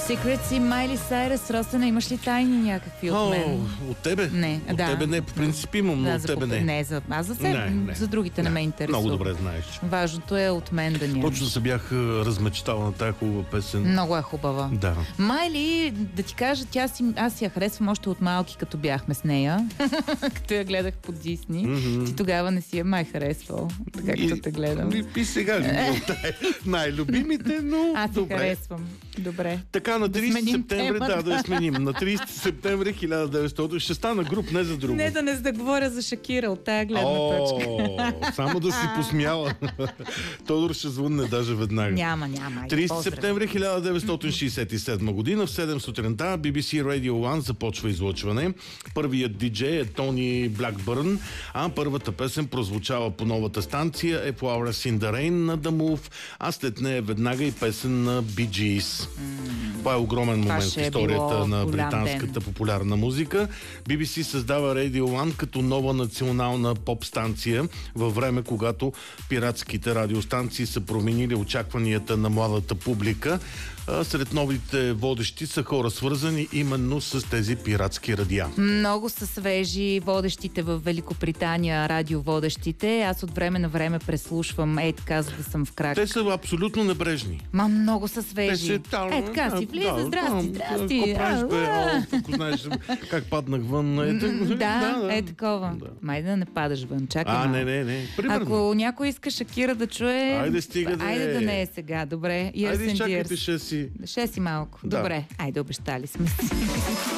Secrets и Майли Сайрес. Росена, имаш ли тайни някакви от мен? От тебе? Не. От тебе не, по принцип имам, но от тебе не. Не, аз за себе, за другите не ме интересува. Много добре знаеш. Важното е от мен да няма. Точно се бях размечтал на тая хубава песен. Много е хубава. Да. Майли, да ти кажа, аз я харесвам още от малки, като бяхме с нея. Като я гледах по Дисни. Ти тогава не си я май харесвал, така като те гледам. И сега ли най-любимите, но аз си добре. харесвам. Добре. Така, на 30 септември, да я сменим. На 30 септември 1900 ще стана груп, не за друго. Не да говоря за Шакира от тая гледна точка. Само да си посмяла. Тодор ще звънне даже веднага. Няма. 30 септември 1967 година в 7 сутринта BBC Radio 1 започва излъчване. Първият диджей е Тони Блакбърн, а първата песен прозвучава по новата станция е Flowers in the Rain на The Move, а след нея веднага и песен на Bee Gees. Това е огромен момент в историята на британската популярна музика. BBC създава Radio 1 като нова национална поп-станция във време, когато пиратските радиостанции са променили очакванията на младата публика. Сред новите водещи са хора свързани именно с тези пиратски радиа. Много са свежи водещите в Великобритания, радиоводещите. Аз от време на време преслушвам така, за да съм в крак. Те са абсолютно небрежни. Много са свежи. Така си влиза, здрасти. Ако знаеш как паднах вън. Такова. Май да не падаш вън, чакай. Не. Ако някой иска Шакира да чуе, айде да не е сега. Добре. Айде, чакайте, ще си малко. Добре. Айде, обещали сме си.